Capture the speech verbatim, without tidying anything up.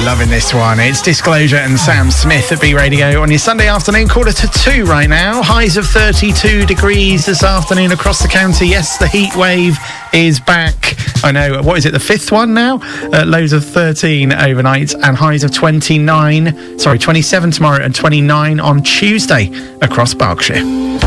Loving this one. It's Disclosure and Sam Smith at B Radio on your Sunday afternoon, quarter to two right now. Highs of thirty-two degrees this afternoon across the county. Yes, the heat wave is back. I know, what is it, the fifth one now? Uh, lows of thirteen overnight and highs of twenty-nine, sorry, twenty-seven tomorrow and twenty-nine on Tuesday across Berkshire.